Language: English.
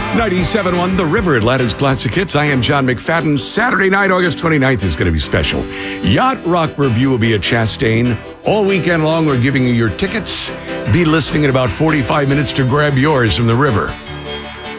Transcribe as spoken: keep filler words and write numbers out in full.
ninety-seven point one The River, Atlanta's Classic Hits. I am John McFadden. Saturday night, August twenty-ninth is going to be special. Yacht Rock Review will be at Chastain. All weekend long, we're giving you your tickets. Be listening in about forty-five minutes to grab yours from The River.